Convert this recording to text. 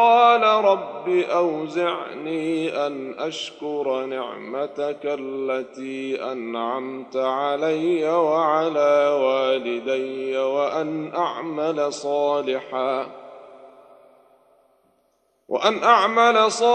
قال رب أوزعني أن أشكر نعمتك التي أنعمت علي وعلى والدي وأن أعمل صالحا